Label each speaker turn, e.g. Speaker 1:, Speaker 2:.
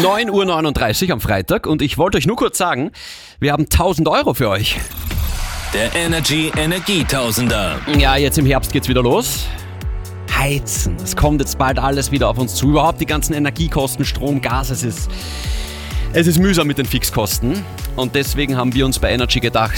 Speaker 1: 9:39 Uhr am Freitag und ich wollte euch nur kurz sagen, wir haben 1.000 Euro für euch.
Speaker 2: Der Energy-Energietausender.
Speaker 1: Ja, jetzt im Herbst geht's wieder los. Heizen, es kommt jetzt bald alles wieder auf uns zu. Überhaupt die ganzen Energiekosten, Strom, Gas, es ist mühsam mit den Fixkosten. Und deswegen haben wir uns bei Energy gedacht,